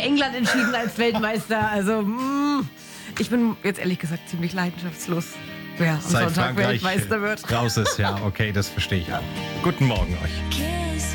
England entschieden als Weltmeister. Also, ich bin jetzt ehrlich gesagt ziemlich leidenschaftslos, wer am Seit Sonntag Frankreich Weltmeister wird. raus ist, ja, okay, das verstehe ich auch. Guten Morgen euch.